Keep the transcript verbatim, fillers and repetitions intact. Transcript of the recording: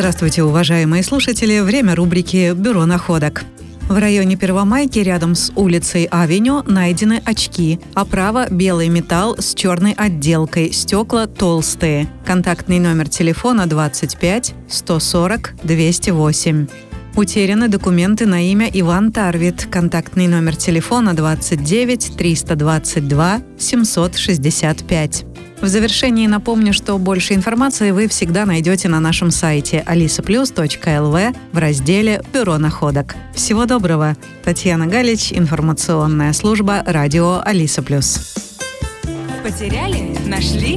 Здравствуйте, уважаемые слушатели. Время рубрики «Бюро находок». В районе Первомайки рядом с улицей Авеню найдены очки. Оправа – белый металл с черной отделкой, стекла толстые. Контактный номер телефона двадцать пять сто сорок двести восемь. Утеряны документы на имя Иван Тарвит. Контактный номер телефона двадцать девять триста двадцать два семьсот шестьдесят пять. В завершении напомню, что больше информации вы всегда найдете на нашем сайте алиса плюс точка эл ви в разделе «Бюро находок». Всего доброго! Татьяна Галич, информационная служба радио Алиса Плюс. Потеряли? Нашли?